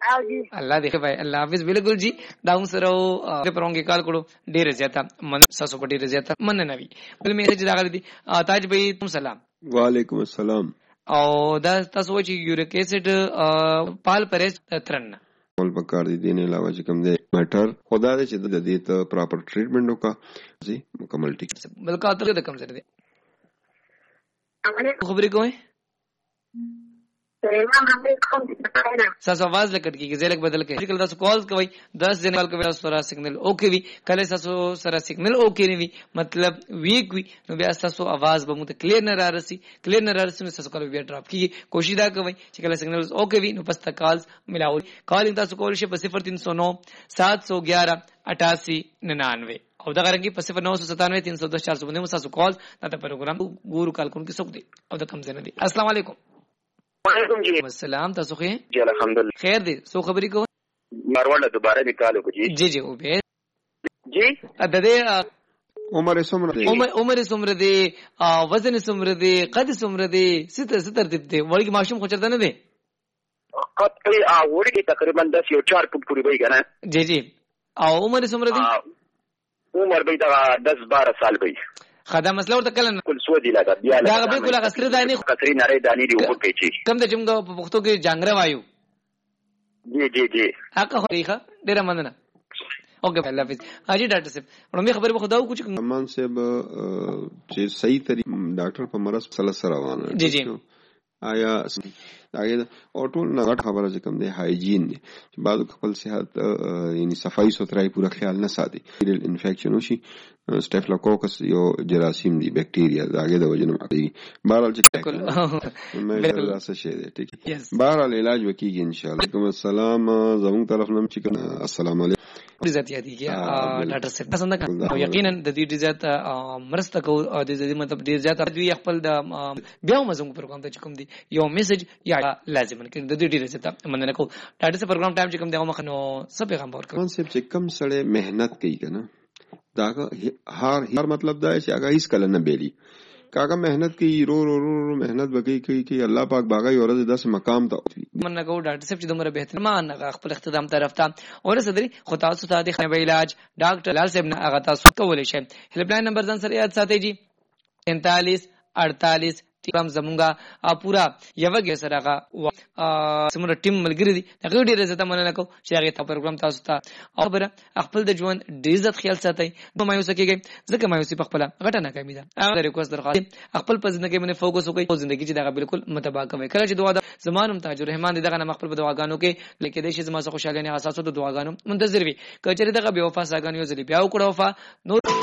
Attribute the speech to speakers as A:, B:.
A: الله دې خبره الله حافظ. بالکل جی دا هم سره په پرونګه کال کړو ډیر زیاته من ساسو په ډیر زیاته من نه وی بل میسج راغلی دی تاج بھائی تم سلام.
B: وعلیکم السلام.
A: او دا تاسو چې یوریک ایسډ پال پرېز ترن
B: ول پکار دي دین علاوه چې کوم دی میټر خدا دې چې د دې ته پراپر ټریټمنټ وکا جی مکمل ټیک
A: بلکې اته د کم سره دي خبرې کوئ ساسو आवाज لکټ کیږي زلک بدل کې کله تاسو کال کوي 10 جن کال کوي سره سیګنل اوکے وی کله تاسو سره سیګنل اوکے نه وی مطلب ویک وی نو بیا تاسو आवाज به مو ته کلیر نه راسي نو تاسو کال بیا ډراپ کیږي کوشش دا کوي چې کله سیګنل اوکے وی نو پس تا کالز ملاوي کال تاسو کول شي په 0309 711 8899 او دا غرنګي په 0997 310 400 باندې تاسو کال دا پروګرام ګورو کال کوم کې څوک دی او دا کم زنه دی. السلام علیکم.
C: وعلیکم جی
A: السلام. تاسو خیر
C: جی الحمدلله
A: خیر دی. سو خبرې کو
C: مروړه دوباره نکالو کو جی
A: جی او به
C: جی
A: د دې
B: عمر سمره دی وزن سمره دی قد سمره دی ستر دی وړي ماشوم خو چرته نه دی
C: قطعي وړي تقریبا 10 یو 4 فٹ پوری وای کنه
A: جی او عمر سمره دی
C: عمر به دا 10-12 سال وای
A: خدا مسله ورته کله
C: کل سودی لگا بیا
A: دا بالکل غسر دانی
C: کتری نری دانی دی اوپر پیچی
A: کم د جمګه په پښتو کې جانګره وایو
C: جی
A: حق خو ډیر مننه. اوکے الله حافظ. حاجی ډاکټر صاحب رومي خبر به خداو کچھ
B: امان صاحب چې صحیح طریق ډاکټر په مرز سره روانه
A: جی
B: آیا هغه او ټول نه غټ خبره چې کوم دی هایجین دی چې بعضو خپل صحت یعنی صفائی سوترای پورا خیال نه ساتي انفیکشن وشي سټافیلوکوکس یو جراثیم دی بیکټیریا داګه د وجنه ماږي بهرحال چې بالکل اساس شي دی ټیک بهرحال علاج وکیږي ان شاء الله. کوم السلام زموږ طرف نم چې السلام علیکم
A: عزت یادی کیا ډاکټر صاحب پسند کړه یقینا د دې عزت مرسته کو د دې مطلب ډیر زیات دوی خپل د بیا موږ پروګرام ته کوم دی یو میسج یا لازم کې د دې ډیر زیات مننه کو ډاکټر صاحب پروګرام ټایم چې کوم دی مخ نو سب پیغام ورکړم
B: کانسپټ چې کم سړی مهنت کوي کنه دا هر مطلب دا چې هغه هیڅ کله نه بیلی کاغه مهنت کوي رو مهنت وکي کوي الله پاک باغای اورز داس مقام ته
A: مننه کو ډاکټر صاحب چې دومره بهتر مان خپل اختتام طرف ته اور صدري خو تاسو ته د خنبه علاج ډاکټر لال صاحب نه هغه تاسو کولای شئ. هیلپ لاین نمبر ځان سره یاد ساتئ جی 45 48 تیم زمونږه پورا یوګه سره هغه سمره ټیم ملګری دي هغه ډیر زته مننه کو چې هغه ته پروګرام تاسو ته او بر خپل د ژوند د عزت خیال ساتي نو مایوس کېږي ځکه مایوسی په خپل غټه نه کمی ده. هغه ریکوست درخواست خپل په ژوند کې باندې فوکس وکړئ او ژوندۍ چې دا بالکل متبا کوي کله چې دعا د زمانم تاج الرحمن دغه نه خپل په دعاګانو کې لیکي د شي زما څخه خوشاله نه اساسو د دعاګانو منتظر وي کچره دغه بے وفا ساګانو ځلی بیا وکړو وفا نور